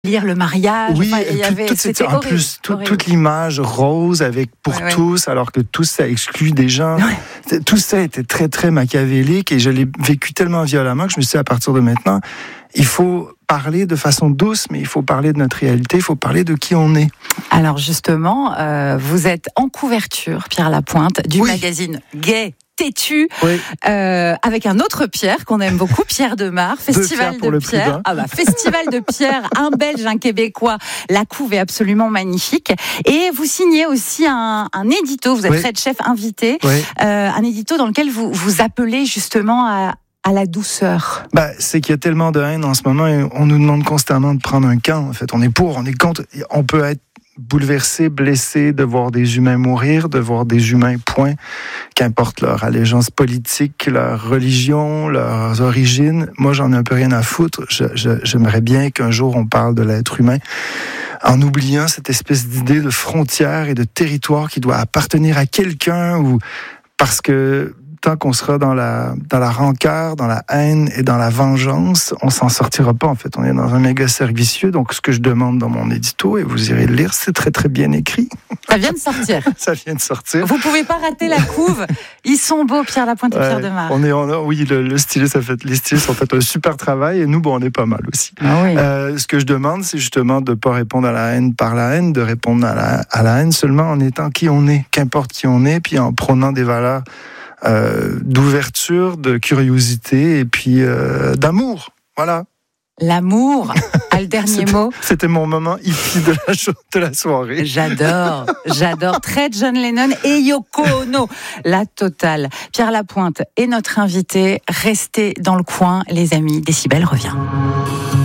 lire le mariage. Oui, enfin, il y avait, c'était en horrible, plus horrible. toute l'image rose avec pour tous, alors que tous ça exclut des gens. Ouais. Tout ça était très très machiavélique et je l'ai vécu tellement violemment que je me suis dit, à partir de maintenant, il faut parler de façon douce, mais il faut parler de notre réalité, il faut parler de qui on est. Alors justement, vous êtes en couverture, Pierre Lapointe, du magazine Gay Têtu, avec un autre Pierre qu'on aime beaucoup, Pierre Demar, Festival de Pierre. Festival de Pierre, un Belge, un Québécois. La couve est absolument magnifique. Et vous signez aussi un édito, vous êtes Red Chef invité, un édito dans lequel vous appelez justement à la douceur. C'est qu'il y a tellement de haine en ce moment et on nous demande constamment de prendre un camp. En fait, on est pour, on est contre. On peut être bouleversé, blessé de voir des humains mourir, de voir des humains, point, qu'importe leur allégeance politique, leur religion, leurs origines. Moi, j'en ai un peu rien à foutre. J'aimerais bien qu'un jour on parle de l'être humain en oubliant cette espèce d'idée de frontière et de territoire qui doit appartenir à quelqu'un, ou parce que tant qu'on sera dans la rancœur, dans la haine et dans la vengeance, on s'en sortira pas. En fait, on est dans un méga cercle vicieux. Donc, ce que je demande dans mon édito, et vous irez le lire, c'est très très bien écrit. Ça vient de sortir. Ça vient de sortir. Vous pouvez pas rater la couve. Ils sont beaux, Pierre Lapointe et Pierre Demar. Oui, le styliste les stylistes ont fait un super travail et nous, on est pas mal aussi. Ah oui. Ce que je demande, c'est justement de pas répondre à la haine par la haine, de répondre à la haine seulement en étant qui on est, qu'importe qui on est, puis en prônant des valeurs d'ouverture, de curiosité et puis d'amour. Voilà. L'amour a le dernier mot. C'était mon moment hippie de la soirée. J'adore. Très John Lennon et Yoko Ono. La totale. Pierre Lapointe est notre invité. Restez dans le coin, les amis. Décibel revient.